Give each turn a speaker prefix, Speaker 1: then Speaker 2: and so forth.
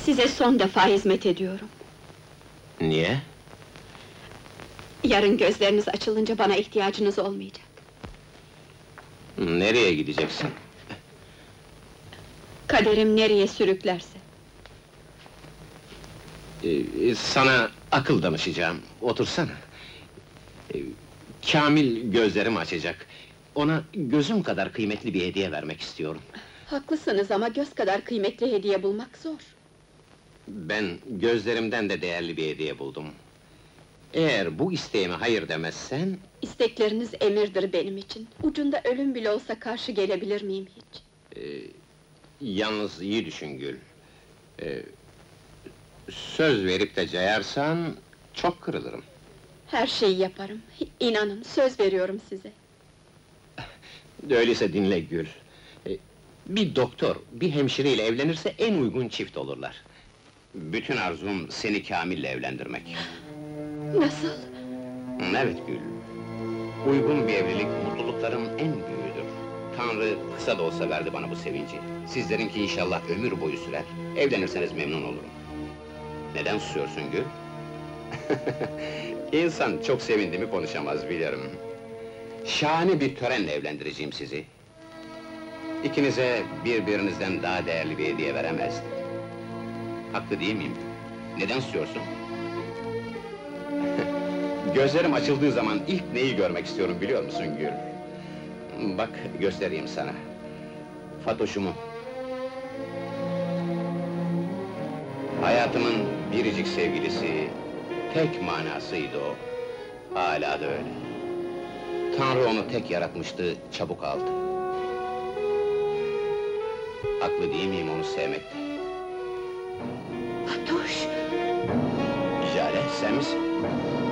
Speaker 1: Size son defa hizmet ediyorum.
Speaker 2: Niye?
Speaker 1: Yarın gözleriniz açılınca bana ihtiyacınız olmayacak.
Speaker 2: Nereye gideceksin?
Speaker 1: Kaderim nereye sürüklerse.
Speaker 2: Sana akıl danışacağım, otursana. Kamil gözlerimi açacak. Ona gözüm kadar kıymetli bir hediye vermek istiyorum.
Speaker 1: Haklısınız ama göz kadar kıymetli hediye bulmak zor.
Speaker 2: Ben gözlerimden de değerli bir hediye buldum. Eğer bu isteğime hayır demezsen...
Speaker 1: İstekleriniz emirdir benim için. Ucunda ölüm bile olsa karşı gelebilir miyim hiç?
Speaker 2: Yalnız iyi düşün Gül. Söz verip de cayarsan çok kırılırım.
Speaker 1: Her şeyi yaparım. İnanın, söz veriyorum size.
Speaker 2: Öyleyse dinle Gül. Bir doktor, bir hemşireyle evlenirse en uygun çift olurlar. Bütün arzum seni Kamil'le evlendirmek.
Speaker 1: Nasıl?
Speaker 2: Evet Gül. Uygun bir evlilik mutlulukların en büyüğüdür. Tanrı kısa da olsa verdi bana bu sevinci. Sizlerinki inşallah ömür boyu sürer. Evlenirseniz memnun olurum. Neden susuyorsun Gül? İnsan çok sevindiğimi konuşamaz bilirim. Şahane bir törenle evlendireceğim sizi. İkinize birbirinizden daha değerli bir hediye veremezdim. Haklı değil miyim? Neden susuyorsun? Gözlerim açıldığı zaman ilk neyi görmek istiyorum biliyor musun Gül? Bak, göstereyim sana. Fatoş'umu. Hayatımın biricik sevgilisi, tek manasıydı o. Hala da öyle. Tanrı onu tek yaratmıştı, çabuk aldı. Haklı değil miyim onu sevmekte?
Speaker 1: Fatoş!
Speaker 2: Jale, sen misin?